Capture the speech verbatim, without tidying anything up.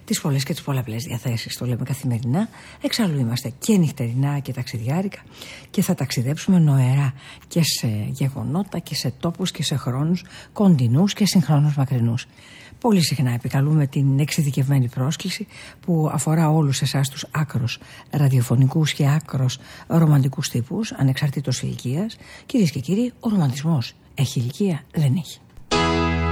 τις πολλές και τις πολλαπλές διαθέσεις. Το λέμε καθημερινά. Εξάλλου είμαστε και νυχτερινά και ταξιδιάρικα και θα ταξιδέψουμε νοερά και σε γεγονότα και σε τόπους και σε χρόνους κοντινούς και συγχρόνως μακρινούς. Πολύ συχνά επικαλούμε την εξειδικευμένη πρόσκληση που αφορά όλους εσάς τους άκρος ραδιοφωνικούς και άκρος ρομαντικούς τύπους, ανεξαρτήτως ηλικίας. Κυρίες και κύριοι, ο ρομαντισμός έχει ηλικία? Δεν έχει.